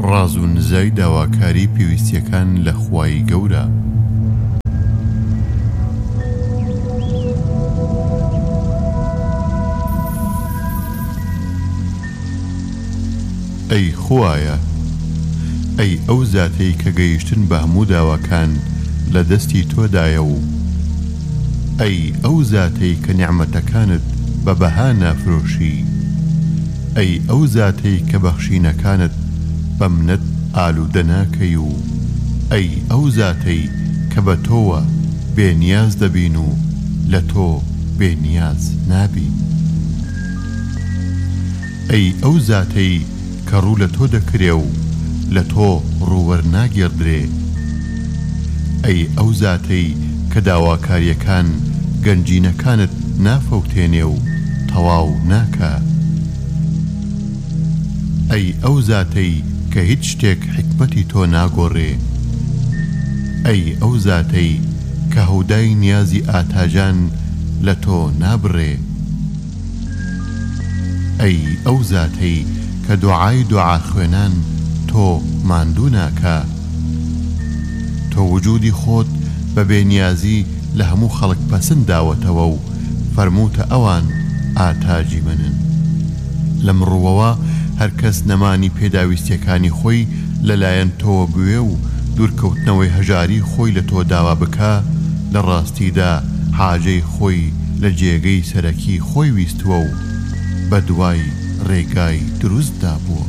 ڕاز و نزای داواکاری پێویستیەکان لە خوای گەورە. ئەی خوایە، ئەی ئەو زاتەی کە گەیشتن بە هەموو داواکان لە دەستی تۆدایە و ئەی ئەو زاتەی کە نیعمەتەکانت بە بەها نافرۆشی، ئەی ئەو زاتەی کە بەخشینەکانت بە منەت ئالوودە ناکەی و ئەی ئەو زاتەی کە بە تۆوە بێنیاز دەبین و لە تۆ بێنیاز نابین. ئەی ئەو زاتەی کە ڕوو لە تۆ دەکرێ و لە تۆ ڕوووەرناگێڕدرێ، ئەی ئەو زاتەی کە داواکاریەکان گەنجینەکانت نافەوتێنێ و تەواو ناکە، ئەی ئەو زاتەی کە هیچ شتێک حکمەتی تۆ ناگۆڕێ، ئەی ئەو زاتەی کە هەودای نیازی ئاتاجان لە تۆ نابڕێ، ئەی ئەو زاتەی کە دوعای دوعا خوێنان تۆ ماندوو ناکە، تۆ وجودی خۆت بە بێنیازی لە هەموو خەڵک پەسند داوەتەوە و فەرمووتە ئەوان ئاتاجی منن. لەم ڕووەوە هەر کەس نەمانی پێداویستیەکانی خۆی لەلایەن تۆوە بوێ و دوورکەوتنەوەی هەژاری خۆی لە تۆ داوا بکە، لە ڕاستیدا حاجەی خۆی لە جێگەی سەرەکی خۆی ویستووە و بە دوای ڕێگای دروستدا بووە.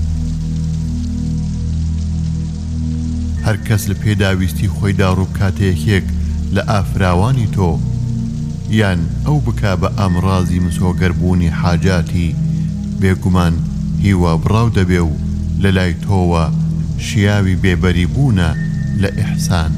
هەر کەس لە پێداویستی خۆیدا ڕووبکاتەیەکێک لە ئافراوانی تۆ یان ئەو بکا بە ئەمڕازی مسۆگەربوونی حاجاتی، بێگومان هیوا بڕاو دەبێ و لە لای تۆوە شیاوی بێبەری بوونە لە ئیحسان.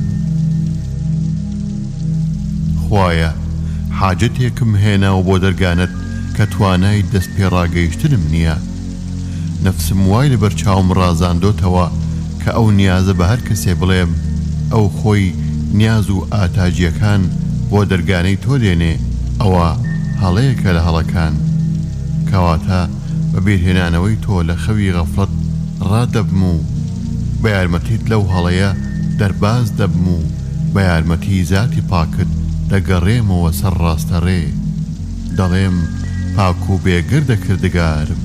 خوایە، حاجەتێکم هێناوە بۆ دەرگانت کە توانای دەست پێڕاگەیشتنم نییە. نەفسم وای لەبەر چاوم ڕازاندۆتەوە کە ئەو نیازە بە هەر کەسێ بڵێم ئەو خۆی نیاز و ئاتاجیەکان بۆ دەرگانەی تۆ دێنێ، ئەوە هەڵەیەکە لە هەڵەکان، کەواتە بە بیرهێنانەوەی تۆ لە خەوی غەفڵەت ڕادەبم و بە یارمەتیت لەو هەڵەیە دەرباز دەبم و بە یارمەتی زاتی پاکت دەگەڕێمەوە سەر ڕاستەڕێ، دەڵێم پاک و بێگردە کردگارم.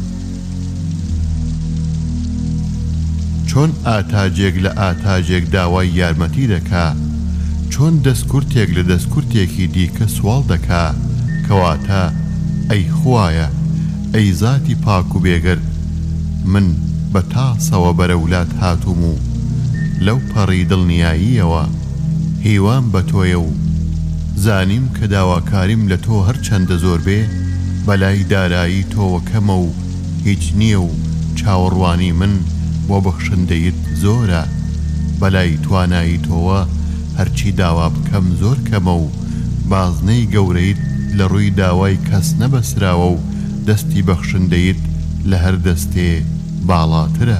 چۆن ئاتاجێک لە ئاتاجێک داوای یارمەتی دەکا، چۆن دەستکورتێک لە دەستکورتێکی دیکە سوال دەکا، کەواتە ئەی خوایە، ئەی زاتی پاک و بێگرد، من بە تاسەوە بەرەولات هاتووم و لەو پەڕی دڵنیاییەوە هیوام بە تۆیە و زانیم کە داواکاریم لە تۆ هەر چەندە زۆر بێ، بەلای دارایی تۆوە کەمە و هیچ نییە و چاوەڕوانی من بۆ بەخشندەیت زۆرە، بەلای توانایی تۆوە هەرچی داوا بکەم زۆر کەمە و بازنەی گەورەیت لە ڕووی داوای کەس نەبەسراوە و دەستی بەخشندەیت لە هەر دەستێ باڵاترە.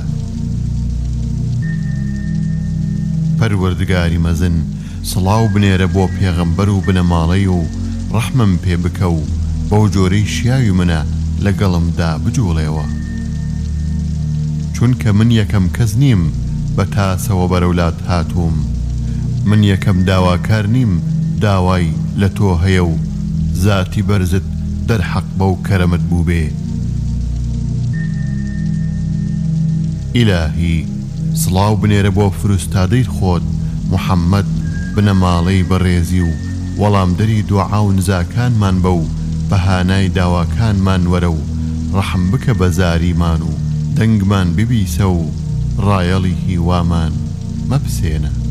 پەروەردگاری مەزن، سڵاو بنێرە بۆ پێغەمبەر و بنەماڵەی و ڕەحمم پێ بکە و بەو جۆرەی شیاوی منە لەگەڵمدا بجوڵێەوە، چونکە من یەکەم کەس نیم بە تاسەوە بەرەولات هاتووم، من یەکەم داواکار نیم داوای لە تۆ هەیە و زاتی بەرزت دەرحەق بەو کەرەمت بوو بێ. ئیلاهی، سڵاو بنێرە بۆ فروستادەی خۆت محەممەد بنەماڵەی بەڕێزی و وەڵامدەری دوعا و نزاکانمان بە و بەهانای داواکانمان وەرە و ڕەحم بکە بە زاریمان و دەنگمان ببیسە و ڕایەڵی هیوامان مەپسێنە.